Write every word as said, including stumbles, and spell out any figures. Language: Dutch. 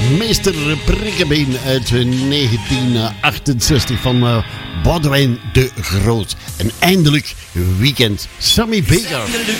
Meester Prikkebeen uit negentien achtenzestig van uh, Boudewijn de Groot. En eindelijk weekend. Sammy Baker.